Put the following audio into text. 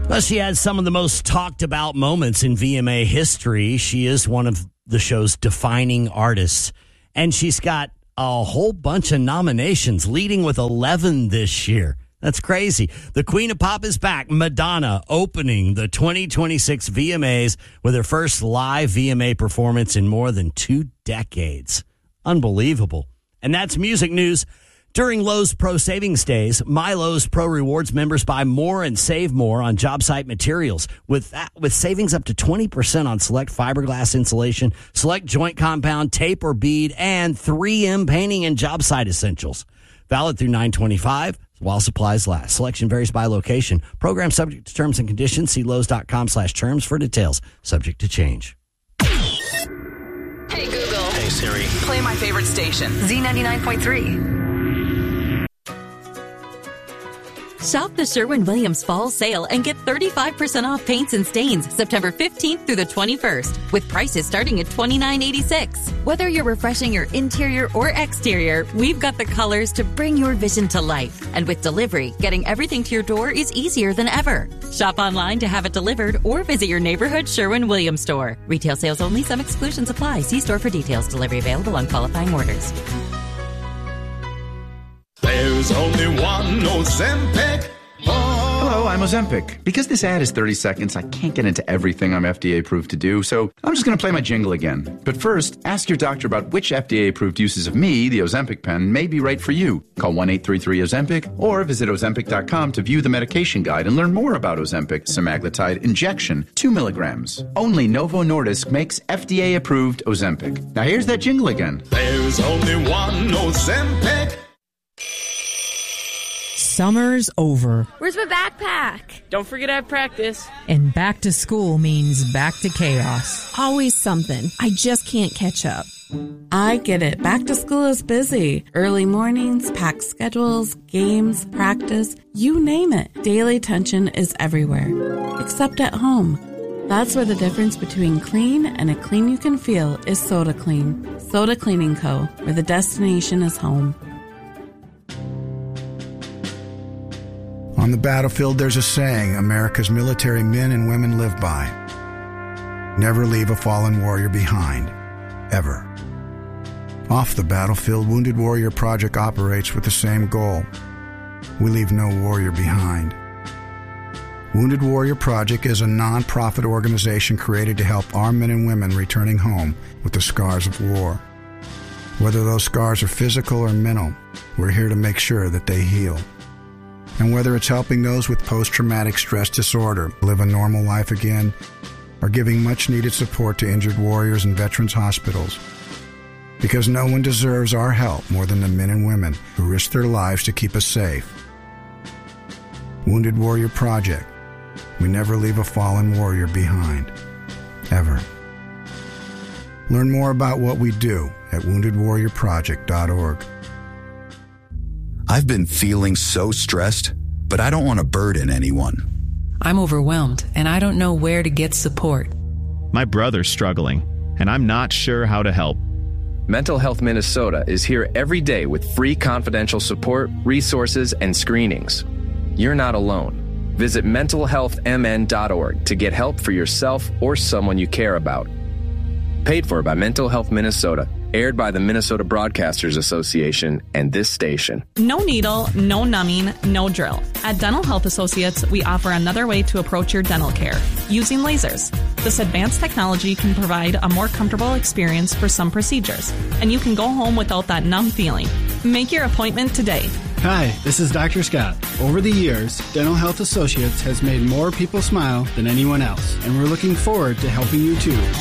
Well, she had some of the most talked about moments in VMA history. She is one of the show's defining artists, and she's got a whole bunch of nominations, leading with 11 this year. That's crazy. The Queen of Pop is back. Madonna opening the 2026 VMAs with her first live VMA performance in more than 2 decades. Unbelievable. And that's music news. During Lowe's Pro Savings Days, My Lowe's Pro Rewards members buy more and save more on job site materials with savings up to 20% on select fiberglass insulation, select joint compound, tape or bead, and 3M painting and job site essentials. Valid through 9/25 while supplies last. Selection varies by location. Program subject to terms and conditions. See Lowe's.com/terms for details. Subject to change. Hey, Google. Hey, Siri. Play my favorite station, Z99.3. Shop the Sherwin-Williams Fall Sale and get 35% off paints and stains September 15th through the 21st with prices starting at $29.86. Whether you're refreshing your interior or exterior, we've got the colors to bring your vision to life. And with delivery, getting everything to your door is easier than ever. Shop online to have it delivered or visit your neighborhood Sherwin-Williams store. Retail sales only. Some exclusions apply. See store for details. Delivery available on qualifying orders. There's only one Ozempic. Hello, I'm Ozempic. Because this ad is 30 seconds, I can't get into everything I'm FDA approved to do, so I'm just going to play my jingle again. But first, ask your doctor about which FDA approved uses of me, the Ozempic pen, may be right for you. Call 1-833-OZEMPIC or visit Ozempic.com to view the medication guide and learn more about Ozempic semaglutide injection, 2 milligrams. Only Novo Nordisk makes FDA approved Ozempic. Now here's that jingle again. There's only one Ozempic. Summer's over. Where's my backpack? Don't forget I have practice. And back to school means back to chaos. Always something. I just can't catch up. I get it. Back to school is busy. Early mornings, packed schedules, games, practice, you name it. Daily tension is everywhere, except at home. That's where the difference between clean and a clean you can feel is Soda Clean. Soda Cleaning Co., where the destination is home. On the battlefield, there's a saying America's military men and women live by. Never leave a fallen warrior behind. Ever. Off the battlefield, Wounded Warrior Project operates with the same goal. We leave no warrior behind. Wounded Warrior Project is a non-profit organization created to help our men and women returning home with the scars of war. Whether those scars are physical or mental, we're here to make sure that they heal. And whether it's helping those with post-traumatic stress disorder live a normal life again, or giving much-needed support to injured warriors in veterans' hospitals. Because no one deserves our help more than the men and women who risk their lives to keep us safe. Wounded Warrior Project. We never leave a fallen warrior behind. Ever. Learn more about what we do at woundedwarriorproject.org. I've been feeling so stressed, but I don't want to burden anyone. I'm overwhelmed, and I don't know where to get support. My brother's struggling, and I'm not sure how to help. Mental Health Minnesota is here every day with free confidential support, resources, and screenings. You're not alone. Visit mentalhealthmn.org to get help for yourself or someone you care about. Paid for by Mental Health Minnesota. Aired by the Minnesota Broadcasters Association and this station. No needle, no numbing, no drill. At Dental Health Associates, we offer another way to approach your dental care, using lasers. This advanced technology can provide a more comfortable experience for some procedures, and you can go home without that numb feeling. Make your appointment today. Hi, this is Dr. Scott. Over the years, Dental Health Associates has made more people smile than anyone else, and we're looking forward to helping you too.